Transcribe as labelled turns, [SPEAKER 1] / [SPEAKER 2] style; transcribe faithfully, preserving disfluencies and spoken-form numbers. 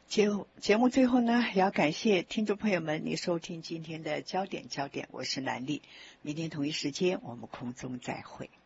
[SPEAKER 1] 节节目最后呢，也要感谢听众朋友们，你收听今天的焦点焦点，我是南丽，明天同一时间我们空中再会。